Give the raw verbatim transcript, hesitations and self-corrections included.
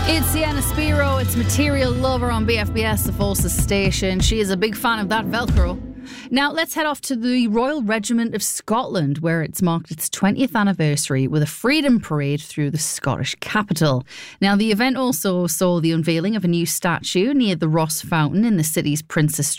It's Sienna Spiro, it's Material Lover on B F B S, the Forces station. She is a big fan of that Velcro. Now let's head off to the Royal Regiment of Scotland, where it's marked its twentieth anniversary with a freedom parade through the Scottish capital. Now the event also saw the unveiling of a new statue near the Ross Fountain in the city's Princess